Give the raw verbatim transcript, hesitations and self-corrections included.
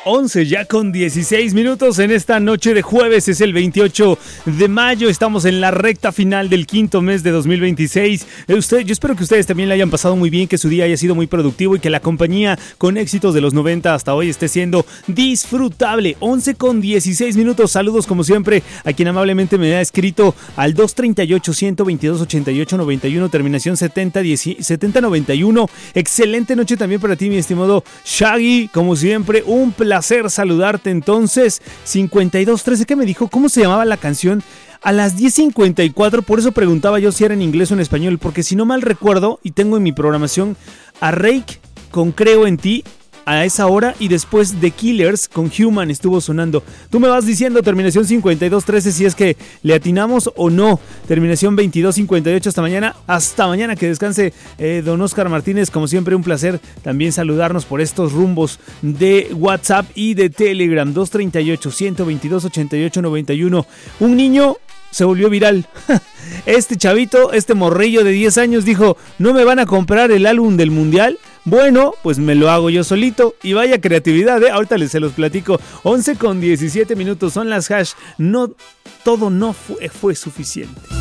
once ya con dieciséis minutos en esta noche de jueves, es el veintiocho de mayo, estamos en la recta final del quinto mes de dos mil veintiséis. Usted, yo espero que ustedes también le hayan pasado muy bien, que su día haya sido muy productivo y que la compañía con éxitos de los noventa hasta hoy esté siendo disfrutable. once con dieciséis minutos, saludos como siempre a quien amablemente me ha escrito al dos treinta y ocho, ciento veintidós, ochenta y ocho, noventa y uno, terminación setenta, noventa y uno. Excelente noche también para ti, mi estimado Shaggy, como siempre, un placer Placer saludarte. Entonces, cincuenta y dos trece, ¿qué me dijo? ¿Cómo se llamaba la canción? A las diez cincuenta y cuatro, por eso preguntaba yo si era en inglés o en español, porque si no mal recuerdo, y tengo en mi programación a Rake con Creo en Ti a esa hora, y después The Killers con Human estuvo sonando. Tú me vas diciendo, terminación cincuenta y dos trece, si es que le atinamos o no. Terminación veintidós cincuenta y ocho. Hasta mañana, hasta mañana, que descanse eh, don Oscar Martínez. Como siempre, un placer también saludarnos por estos rumbos de WhatsApp y de Telegram. dos treinta y ocho, ciento veintidós, ochenta y ocho, noventa y uno. Un niño se volvió viral. Este chavito, este morrillo de diez años dijo: ¿no me van a comprar el álbum del mundial? Bueno, pues me lo hago yo solito. Y vaya creatividad, ¿eh? Ahorita les se los platico. once con diecisiete minutos son las hash. No, todo no fue, fue suficiente.